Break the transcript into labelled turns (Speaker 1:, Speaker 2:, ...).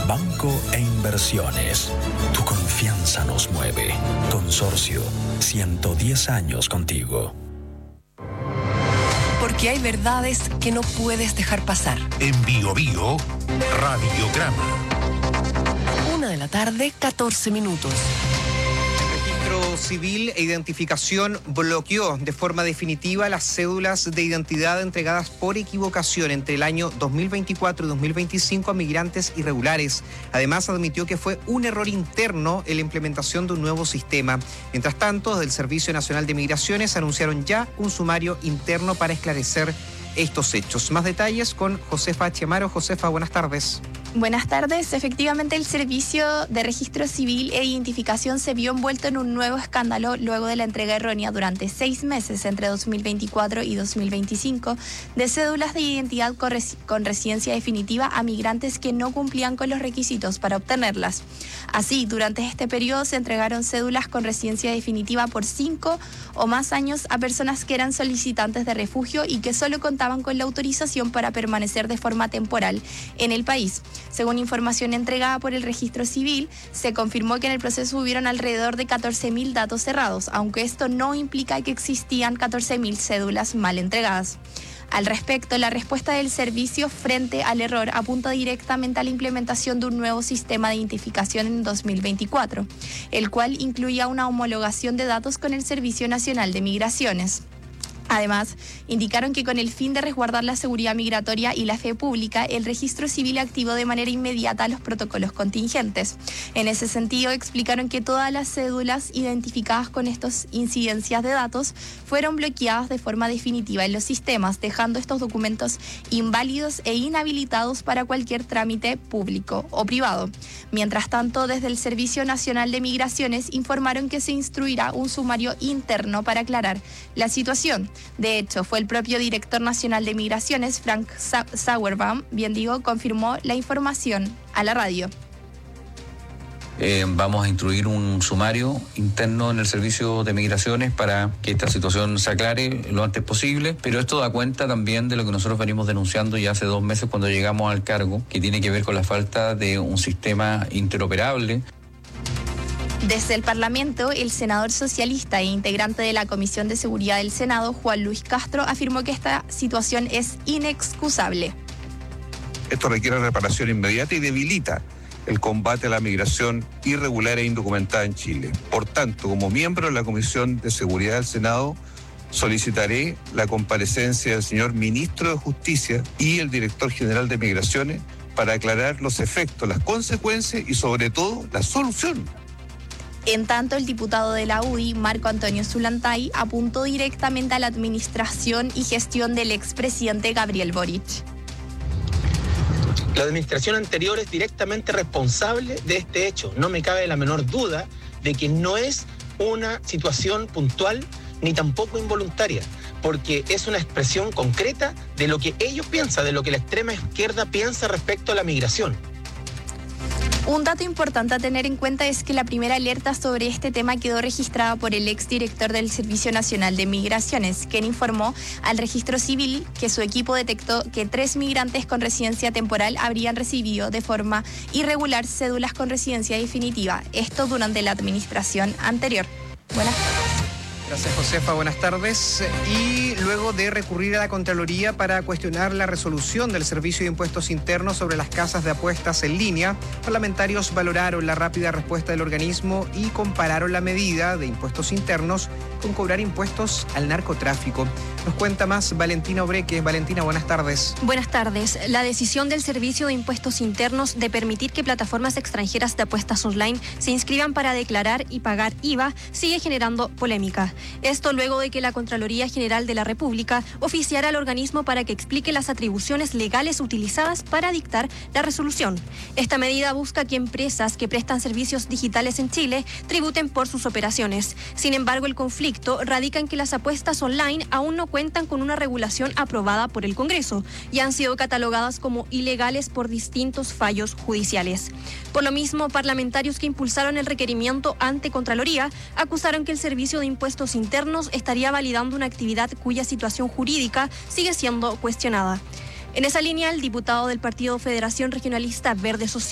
Speaker 1: Banco e Inversiones. Tu confianza nos mueve. Consorcio, 110 años contigo.
Speaker 2: Porque hay verdades que no puedes dejar pasar.
Speaker 3: En Bio Bio, Radiograma.
Speaker 2: 1:14 p.m.
Speaker 4: Registro Civil e Identificación bloqueó de forma definitiva las cédulas de identidad entregadas por equivocación entre el año 2024 y 2025 a migrantes irregulares. Además, admitió que fue un error interno en la implementación de un nuevo sistema. Mientras tanto, desde el Servicio Nacional de Migraciones anunciaron ya un sumario interno para esclarecer estos hechos. Más detalles con Josefa Chiamaro. Josefa, buenas tardes.
Speaker 5: Buenas tardes. Efectivamente, el Servicio de Registro Civil e Identificación se vio envuelto en un nuevo escándalo luego de la entrega errónea durante 6 meses entre 2024 y 2025 de cédulas de identidad con residencia definitiva a migrantes que no cumplían con los requisitos para obtenerlas. Así, durante este periodo se entregaron cédulas con residencia definitiva por 5 o más años a personas que eran solicitantes de refugio y que solo contaban con la autorización para permanecer de forma temporal en el país. Según información entregada por el Registro Civil, se confirmó que en el proceso hubieron alrededor de 14.000 datos cerrados, aunque esto no implica que existían 14.000 cédulas mal entregadas. Al respecto, la respuesta del servicio frente al error apunta directamente a la implementación de un nuevo sistema de identificación en 2024, el cual incluía una homologación de datos con el Servicio Nacional de Migraciones. Además, indicaron que con el fin de resguardar la seguridad migratoria y la fe pública, el Registro Civil activó de manera inmediata los protocolos contingentes. En ese sentido, explicaron que todas las cédulas identificadas con estas incidencias de datos fueron bloqueadas de forma definitiva en los sistemas, dejando estos documentos inválidos e inhabilitados para cualquier trámite público o privado. Mientras tanto, desde el Servicio Nacional de Migraciones informaron que se instruirá un sumario interno para aclarar la situación. De hecho, fue el propio director nacional de Migraciones, Frank Sauerbaum, confirmó la información a la radio.
Speaker 6: Vamos a instruir un sumario interno en el Servicio de Migraciones para que esta situación se aclare lo antes posible, pero esto da cuenta también de lo que nosotros venimos denunciando ya hace 2 meses cuando llegamos al cargo, que tiene que ver con la falta de un sistema interoperable.
Speaker 5: Desde el Parlamento, el senador socialista e integrante de la Comisión de Seguridad del Senado, Juan Luis Castro, afirmó que esta situación es inexcusable.
Speaker 7: Esto requiere reparación inmediata y debilita el combate a la migración irregular e indocumentada en Chile. Por tanto, como miembro de la Comisión de Seguridad del Senado, solicitaré la comparecencia del señor Ministro de Justicia y el Director General de Migraciones para aclarar los efectos, las consecuencias y sobre todo la solución.
Speaker 5: En tanto, el diputado de la UDI, Marco Antonio Zulantay, apuntó directamente a la administración y gestión del expresidente Gabriel Boric.
Speaker 8: La administración anterior es directamente responsable de este hecho. No me cabe la menor duda de que no es una situación puntual ni tampoco involuntaria, porque es una expresión concreta de lo que ellos piensan, de lo que la extrema izquierda piensa respecto a la migración.
Speaker 5: Un dato importante a tener en cuenta es que la primera alerta sobre este tema quedó registrada por el exdirector del Servicio Nacional de Migraciones, quien informó al Registro Civil que su equipo detectó que 3 migrantes con residencia temporal habrían recibido de forma irregular cédulas con residencia definitiva. Esto durante la administración anterior. Buenas tardes.
Speaker 4: Gracias, Josefa. Buenas tardes. Y luego de recurrir a la Contraloría para cuestionar la resolución del Servicio de Impuestos Internos sobre las casas de apuestas en línea, parlamentarios valoraron la rápida respuesta del organismo y compararon la medida de impuestos internos con cobrar impuestos al narcotráfico. Nos cuenta más Valentina Obreque. Valentina, buenas tardes.
Speaker 9: Buenas tardes. La decisión del Servicio de Impuestos Internos de permitir que plataformas extranjeras de apuestas online se inscriban para declarar y pagar IVA sigue generando polémica. Esto luego de que la Contraloría General de la República oficiara al organismo para que explique las atribuciones legales utilizadas para dictar la resolución. Esta medida busca que empresas que prestan servicios digitales en Chile tributen por sus operaciones. Sin embargo, el conflicto radica en que las apuestas online aún no cuentan con una regulación aprobada por el Congreso y han sido catalogadas como ilegales por distintos fallos judiciales. Por lo mismo, parlamentarios que impulsaron el requerimiento ante Contraloría acusaron que el Servicio de Impuestos Internos estaría validando una actividad cuya situación jurídica sigue siendo cuestionada. En esa línea, el diputado del Partido Federación Regionalista Verde Social